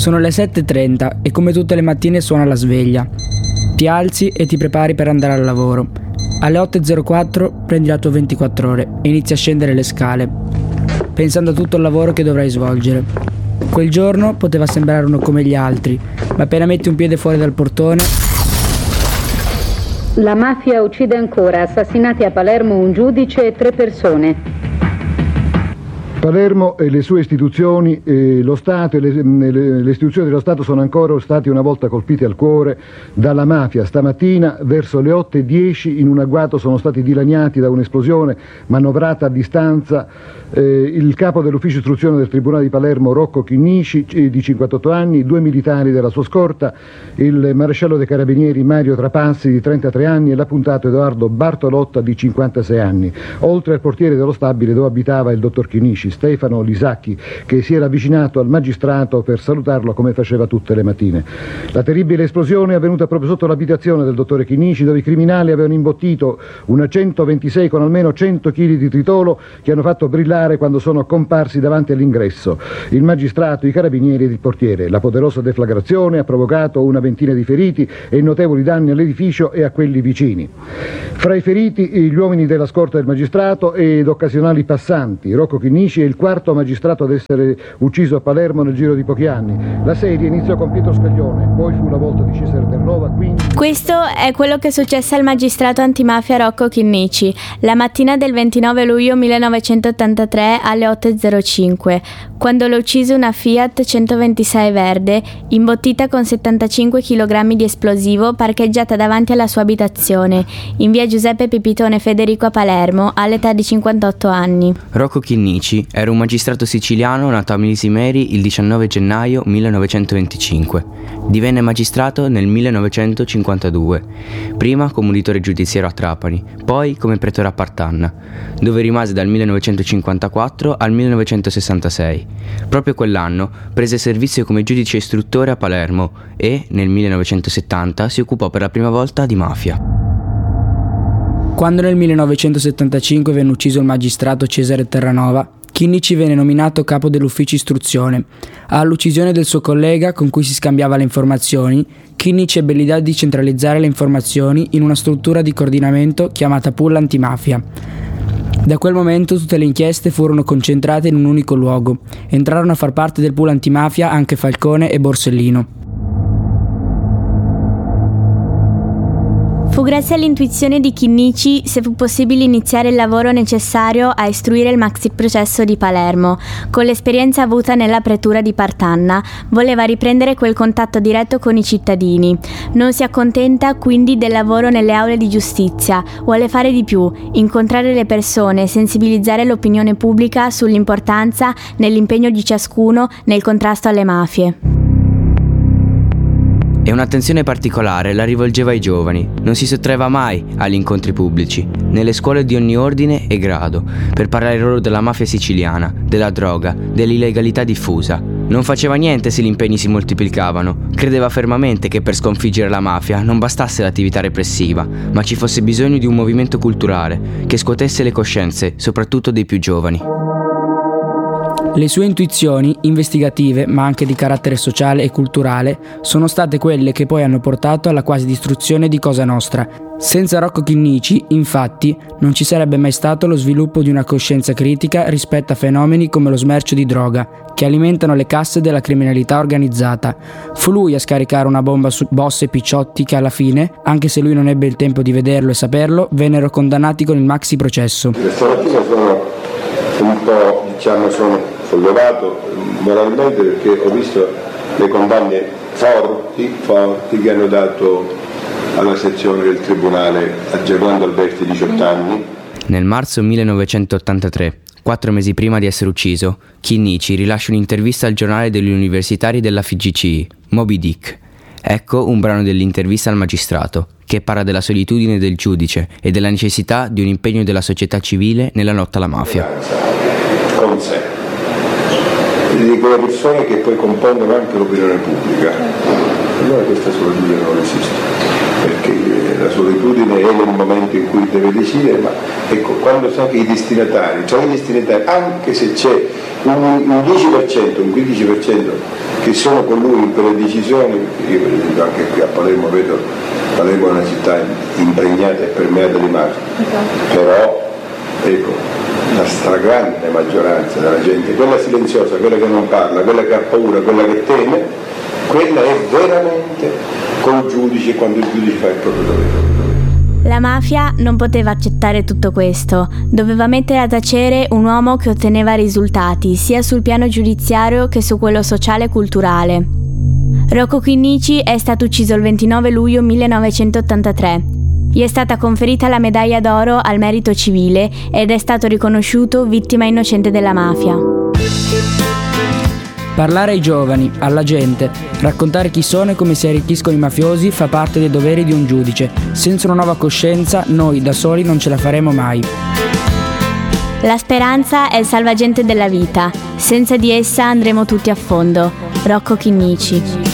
Sono le 7:30 e come tutte le mattine suona la sveglia. Ti alzi e ti prepari per andare al lavoro. Alle 8:04 prendi la tua 24 ore e inizi a scendere le scale, pensando a tutto il lavoro che dovrai svolgere. Quel giorno poteva sembrare uno come gli altri, ma appena metti un piede fuori dal portone... La mafia uccide ancora, assassinati a Palermo un giudice e 3 persone. Palermo e le sue istituzioni, lo Stato e le istituzioni dello Stato sono ancora stati una volta colpiti al cuore dalla mafia. Stamattina verso le 8:10 in un agguato sono stati dilaniati da un'esplosione manovrata a distanza il capo dell'ufficio istruzione del Tribunale di Palermo Rocco Chinnici di 58 anni, 2 militari della sua scorta, il maresciallo dei carabinieri Mario Trapassi di 33 anni e l'appuntato Edoardo Bartolotta di 56 anni, oltre al portiere dello stabile dove abitava il dottor Chinnici, Stefano Lisacchi, che si era avvicinato al magistrato per salutarlo come faceva tutte le mattine. La terribile esplosione è avvenuta proprio sotto l'abitazione del dottore Chinnici, dove i criminali avevano imbottito una 126 con almeno 100 kg di tritolo che hanno fatto brillare quando sono comparsi davanti all'ingresso il magistrato, i carabinieri ed il portiere. La poderosa deflagrazione ha provocato una ventina di feriti e notevoli danni all'edificio e a quelli vicini. Fra i feriti gli uomini della scorta del magistrato ed occasionali passanti. Rocco Chinnici è il 4º magistrato ad essere ucciso a Palermo nel giro di pochi anni. La serie iniziò con Pietro Scaglione, poi fu la volta di Cesare Terlova, quindi... Questo è quello che successe al magistrato antimafia Rocco Chinnici la mattina del 29 luglio 1983 alle 8:05, quando lo uccise una Fiat 126 verde imbottita con 75 kg di esplosivo parcheggiata davanti alla sua abitazione in via Giuseppe Pipitone Federico a Palermo all'età di 58 anni. Rocco Chinnici era un magistrato siciliano nato a Milisimeri il 19 gennaio 1925. Divenne magistrato nel 1952, prima come uditore giudiziario a Trapani, poi come pretore a Partanna, dove rimase dal 1954 al 1966. Proprio quell'anno prese servizio come giudice istruttore a Palermo e, nel 1970, si occupò per la prima volta di mafia. Quando nel 1975 venne ucciso il magistrato Cesare Terranova, Chinnici venne nominato capo dell'ufficio istruzione. All'uccisione del suo collega con cui si scambiava le informazioni, Chinnici ebbe l'idea di centralizzare le informazioni in una struttura di coordinamento chiamata Pool Antimafia. Da quel momento tutte le inchieste furono concentrate in un unico luogo. Entrarono a far parte del pool antimafia anche Falcone e Borsellino. Fu grazie all'intuizione di Chinnici se fu possibile iniziare il lavoro necessario a istruire il maxi processo di Palermo. Con l'esperienza avuta nella pretura di Partanna, voleva riprendere quel contatto diretto con i cittadini. Non si accontenta quindi del lavoro nelle aule di giustizia, vuole fare di più, incontrare le persone, sensibilizzare l'opinione pubblica sull'importanza nell'impegno di ciascuno nel contrasto alle mafie. E un'attenzione particolare la rivolgeva ai giovani, non si sottraeva mai agli incontri pubblici, nelle scuole di ogni ordine e grado, per parlare loro della mafia siciliana, della droga, dell'illegalità diffusa. Non faceva niente se gli impegni si moltiplicavano, credeva fermamente che per sconfiggere la mafia non bastasse l'attività repressiva, ma ci fosse bisogno di un movimento culturale che scuotesse le coscienze, soprattutto dei più giovani. Le sue intuizioni, investigative ma anche di carattere sociale e culturale, sono state quelle che poi hanno portato alla quasi distruzione di Cosa Nostra. Senza Rocco Chinnici, infatti, non ci sarebbe mai stato lo sviluppo di una coscienza critica rispetto a fenomeni come lo smercio di droga, che alimentano le casse della criminalità organizzata. Fu lui a scaricare una bomba su boss e picciotti che alla fine, anche se lui non ebbe il tempo di vederlo e saperlo, vennero condannati con il maxi processo. Stamattina sono un po', sono sollevato moralmente perché ho visto le condanne forti che hanno dato alla sezione del tribunale a Gerlando Alberti 18 anni. Nel marzo 1983, 4 mesi prima di essere ucciso, Chinnici rilascia un'intervista al giornale degli universitari della FIGCI, Moby Dick. Ecco un brano dell'intervista al magistrato, che parla della solitudine del giudice e della necessità di un impegno della società civile nella lotta alla mafia. Con sé. Di quelle persone che poi compongono anche l'opinione pubblica. Allora questa solitudine non esiste, perché la solitudine è nel momento in cui deve decidere, ma ecco, quando sono i destinatari, anche se c'è un 10%, un 15% che sono con lui in quelle decisioni, io per esempio anche qui a Palermo vedo, Palermo è una città impregnata e permeata di mafia, però ecco, la stragrande maggioranza della gente, quella silenziosa, quella che non parla, quella che ha paura, quella che teme, quella è veramente col giudice quando il giudice fa il proprio dovere. La mafia non poteva accettare tutto questo, doveva mettere a tacere un uomo che otteneva risultati sia sul piano giudiziario che su quello sociale e culturale. Rocco Chinnici è stato ucciso il 29 luglio 1983. Gli è stata conferita la medaglia d'oro al merito civile ed è stato riconosciuto vittima innocente della mafia. Parlare ai giovani, alla gente, raccontare chi sono e come si arricchiscono i mafiosi fa parte dei doveri di un giudice. Senza una nuova coscienza, noi da soli non ce la faremo mai. La speranza è il salvagente della vita. Senza di essa andremo tutti a fondo. Rocco Chinnici.